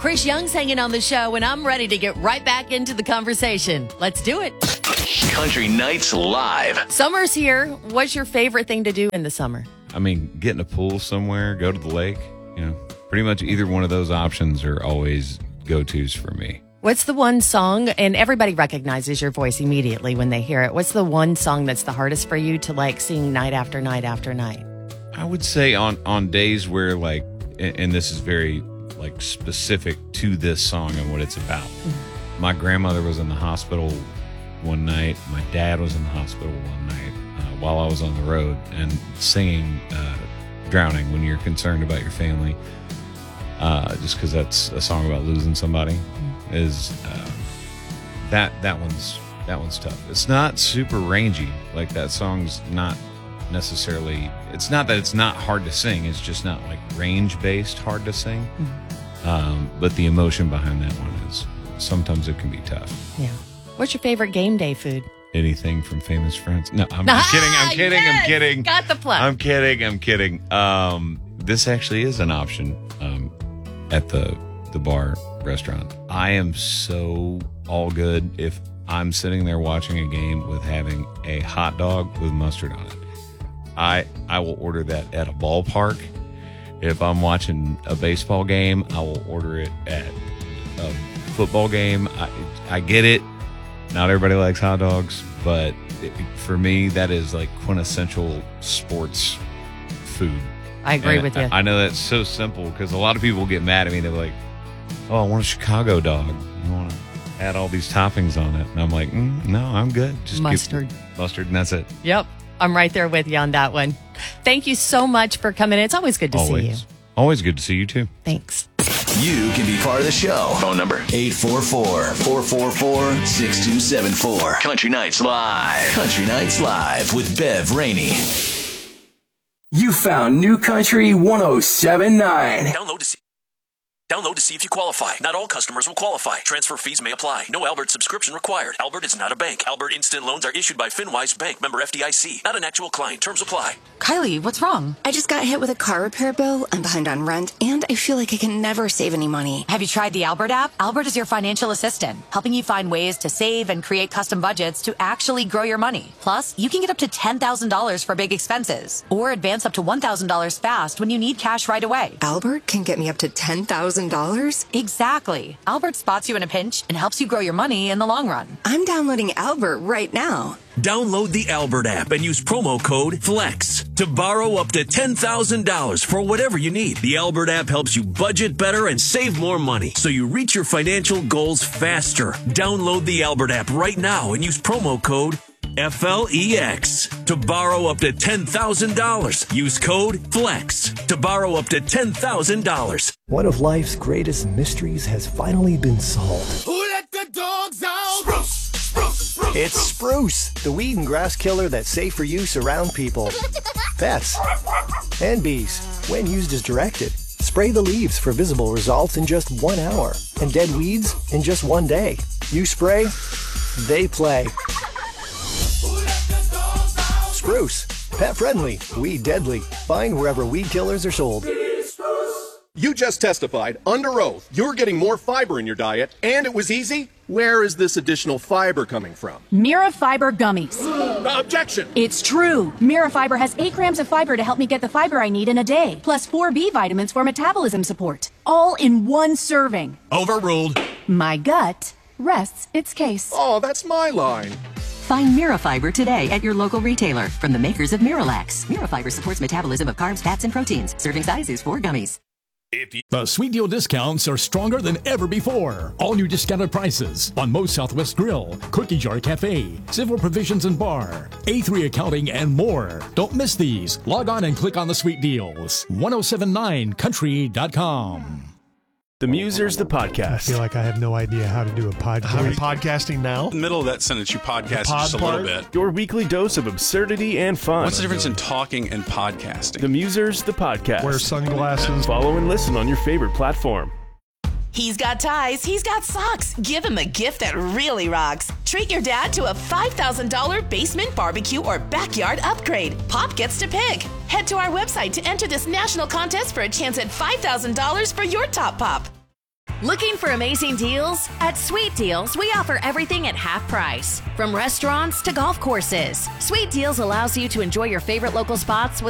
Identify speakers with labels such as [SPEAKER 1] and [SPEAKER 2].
[SPEAKER 1] Chris Young's hanging on the show, and I'm ready to get right back into the conversation. Let's do it.
[SPEAKER 2] Country Nights Live.
[SPEAKER 1] Summer's here. What's your favorite thing to do in the summer?
[SPEAKER 3] I mean, get in a pool somewhere, go to the lake, pretty much either one of those options are always go-tos for me.
[SPEAKER 1] What's the one song, and everybody recognizes your voice immediately when they hear it. What's the one song that's the hardest for you to sing night after night after night?
[SPEAKER 3] I would say on days where and this is very specific to this song and what it's about. Mm-hmm. My grandmother was in the hospital one night. My dad was in the hospital one night while I was on the road, and singing Drowning when you're concerned about your family, just because that's a song about losing somebody. Is that one's tough. It's not super rangy. That song's not necessarily. It's not that it's not hard to sing. It's just not range based hard to sing. Mm-hmm. But the emotion behind that one is sometimes it can be tough.
[SPEAKER 1] Yeah. What's your favorite game day food?
[SPEAKER 3] Anything from Famous Friends? No, I'm just kidding. I'm kidding.
[SPEAKER 1] Got the plug.
[SPEAKER 3] I'm kidding. This actually is an option at the bar restaurant. I am so all good if I'm sitting there watching a game with having a hot dog with mustard on it. I will order that at a ballpark. If I'm watching a baseball game, I will order it at a football game. I get it. Not everybody likes hot dogs, but for me, that is quintessential sports food.
[SPEAKER 1] I agree with you.
[SPEAKER 3] I know that's so simple because a lot of people get mad at me. They're like, "Oh, I want a Chicago dog. I want to add all these toppings on it." And I'm like, "No, I'm good. Just
[SPEAKER 1] mustard,
[SPEAKER 3] and that's it."
[SPEAKER 1] Yep, I'm right there with you on that one. Thank you so much for coming. It's always good to see you.
[SPEAKER 3] Always good to see you too.
[SPEAKER 1] Thanks.
[SPEAKER 2] You can be part of the show. Phone number 844-444-6274. Country Nights Live. Country Nights Live with Bev Rainey.
[SPEAKER 4] You found New Country 107.9.
[SPEAKER 5] Download to see if you qualify. Not all customers will qualify. Transfer fees may apply. No Albert subscription required. Albert is not a bank. Albert Instant Loans are issued by FinWise Bank, member FDIC. Not an actual client. Terms apply.
[SPEAKER 6] Kylie, what's wrong?
[SPEAKER 7] I just got hit with a car repair bill. I'm behind on rent, and I feel like I can never save any money.
[SPEAKER 6] Have you tried the Albert app? Albert is your financial assistant, helping you find ways to save and create custom budgets to actually grow your money. Plus, you can get up to $10,000 for big expenses, or advance up to $1,000 fast when you need cash right away.
[SPEAKER 7] Albert can get me up to $10,000?
[SPEAKER 6] Exactly. Albert spots you in a pinch and helps you grow your money in the long run.
[SPEAKER 7] I'm downloading Albert right now.
[SPEAKER 5] Download the Albert app and use promo code FLEX to borrow up to $10,000 for whatever you need. The Albert app helps you budget better and save more money so you reach your financial goals faster. Download the Albert app right now and use promo code FLEX to borrow up to $10,000. Use code FLEX to borrow up to $10,000.
[SPEAKER 8] One of life's greatest mysteries has finally been solved.
[SPEAKER 9] Who let the dogs out? Spruce, spruce, spruce.
[SPEAKER 8] It's Spruce, the weed and grass killer that's safe for use around people, pets, and bees when used as directed. Spray the leaves for visible results in just 1 hour and dead weeds in just 1 day. You spray, they play. Spruce, pet friendly, weed deadly. Find wherever weed killers are sold.
[SPEAKER 10] You just testified under oath you're getting more fiber in your diet, and it was easy. Where is this additional fiber coming from?
[SPEAKER 11] Mirafiber gummies.
[SPEAKER 10] Objection!
[SPEAKER 11] It's true. Mirafiber has 8 grams of fiber to help me get the fiber I need in a day, plus 4 B vitamins for metabolism support. All in one serving.
[SPEAKER 5] Overruled.
[SPEAKER 11] My gut rests its case.
[SPEAKER 10] Oh, that's my line.
[SPEAKER 12] Find Mirafiber today at your local retailer from the makers of Miralax. Mirafiber supports metabolism of carbs, fats, and proteins. Serving size is 4 gummies.
[SPEAKER 13] The Sweet Deal discounts are stronger than ever before. All new discounted prices on Moe's Southwest Grill, Cookie Jar Cafe, Civil Provisions and Bar, A3 Accounting, and more. Don't miss these. Log on and click on the Sweet Deals. 1079country.com.
[SPEAKER 14] The Musers, the podcast.
[SPEAKER 15] I feel like I have no idea how to do a podcast.
[SPEAKER 14] Are we
[SPEAKER 15] podcasting now?
[SPEAKER 16] In the middle of that sentence, you podcast just a little bit.
[SPEAKER 14] Your weekly dose of absurdity and fun.
[SPEAKER 16] What's the difference in talking and podcasting?
[SPEAKER 14] The Musers, the podcast.
[SPEAKER 15] Wear sunglasses.
[SPEAKER 14] Follow and listen on your favorite platform.
[SPEAKER 17] He's got ties, he's got socks. Give him a gift that really rocks. Treat your dad to a $5,000 basement barbecue or backyard upgrade. Pop gets to pick. Head to our website to enter this national contest for a chance at $5,000 for your top pop.
[SPEAKER 18] Looking for amazing deals? At Sweet Deals, we offer everything at half price. From restaurants to golf courses, Sweet Deals allows you to enjoy your favorite local spots with